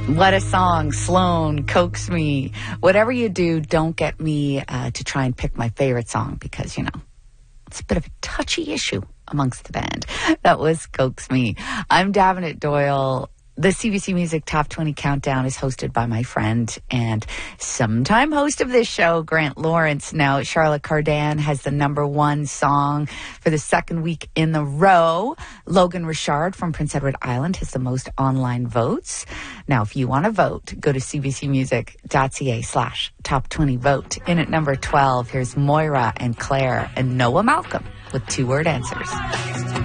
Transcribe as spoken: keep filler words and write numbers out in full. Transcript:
What a song. Sloan, Coax Me. Whatever you do, don't get me uh, to try and pick my favorite song because, you know, it's a bit of a touchy issue amongst the band. That was Coax Me. I'm Davenant Doyle. The C B C Music Top twenty Countdown is hosted by my friend and sometime host of this show, Grant Lawrence. Now, Charlotte Cardan has the number one song for the second week in a row. Logan Richard from Prince Edward Island has the most online votes. Now, if you want to vote, go to cbcmusic.ca slash top 20 vote. In at number twelve, here's Moira and Claire and Noah Malcolm with two-word answers.